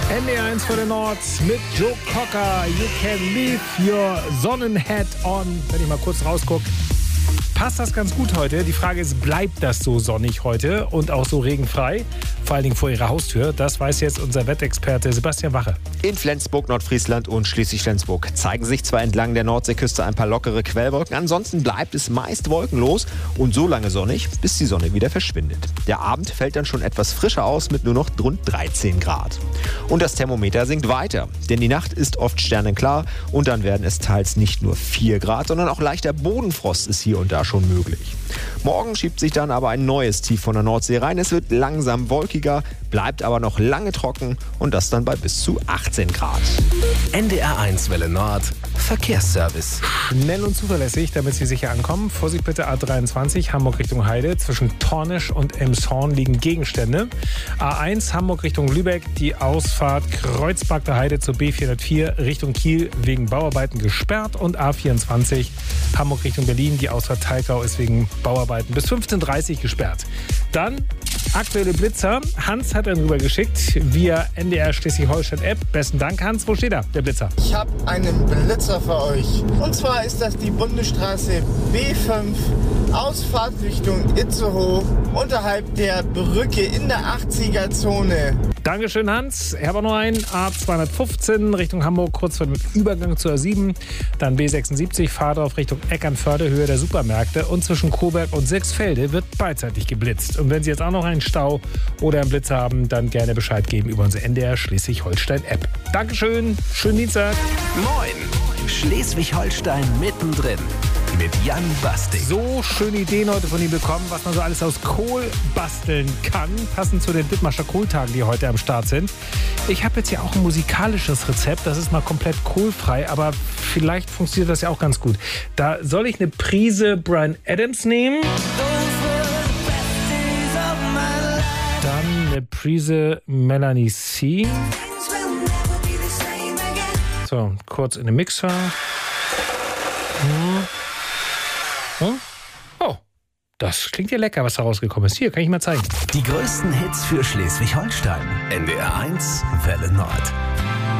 NDR1 für den Nord mit Joe Cocker. You can leave your Sonnenhat on. Wenn ich mal kurz rausgucke, passt das ganz gut heute. Die Frage ist, bleibt das so sonnig heute und auch so regenfrei? Vor allen Dingen vor Ihrer Haustür. Das weiß jetzt unser Wettexperte Sebastian Wache. In Flensburg, Nordfriesland und Schleswig-Flensburg zeigen sich zwar entlang der Nordseeküste ein paar lockere Quellwolken, ansonsten bleibt es meist wolkenlos und so lange sonnig, bis die Sonne wieder verschwindet. Der Abend fällt dann schon etwas frischer aus mit nur noch rund 13 Grad. Und das Thermometer sinkt weiter, denn die Nacht ist oft sternenklar und dann werden es teils nicht nur 4 Grad, sondern auch leichter Bodenfrost ist hier und da schon möglich. Morgen schiebt sich dann aber ein neues Tief von der Nordsee rein. Es wird langsam wolkiger, bleibt aber noch lange trocken und das dann bei bis zu 18 Grad. NDR1 Welle Nord, Verkehrsservice. Schnell und zuverlässig, damit Sie sicher ankommen. Vorsicht bitte A23, Hamburg Richtung Heide. Zwischen Tornisch und Elmshorn liegen Gegenstände. A1, Hamburg Richtung Lübeck. Die Ausfahrt Kreuzberg der Heide zur B404 Richtung Kiel wegen Bauarbeiten gesperrt. Und A24, Hamburg Richtung Berlin. Die Ausfahrt Thalkau ist wegen Bauarbeiten bis 15:30 Uhr gesperrt. Dann aktuelle Blitzer. Hans hat einen rübergeschickt via NDR Schleswig-Holstein-App. Besten Dank, Hans. Wo steht er, der Blitzer? Ich habe einen Blitzer für euch. Und zwar ist das die Bundesstraße B5, Ausfahrt Richtung Itzehoe, unterhalb der Brücke in der 80er-Zone. Dankeschön, Hans. Ich habe auch noch einen. A215 Richtung Hamburg, kurz vor dem Übergang zur A7. Dann B76, Fahrt auf Richtung Eckernförde, Höhe der Supermärkte. Und zwischen Coburg und Sechsfelde wird beidseitig geblitzt. Und wenn Sie jetzt auch noch einen Stau oder einen Blitz haben, dann gerne Bescheid geben über unsere NDR Schleswig-Holstein-App. Dankeschön. Schönen Dienstag. Moin. Schleswig-Holstein mittendrin. Mit Jan Basting. So schöne Ideen heute von ihm bekommen, was man so alles aus Kohl basteln kann. Passend zu den Dithmarscher Kohltagen, die heute am Start sind. Ich habe jetzt ja auch ein musikalisches Rezept. Das ist mal komplett kohlfrei, aber vielleicht funktioniert das ja auch ganz gut. Da soll ich eine Prise Bryan Adams nehmen. Dann eine Prise Melanie C. So, kurz in den Mixer. Oh, das klingt ja lecker, was da rausgekommen ist. Hier, kann ich mal zeigen. Die größten Hits für Schleswig-Holstein. NDR1 Welle Nord.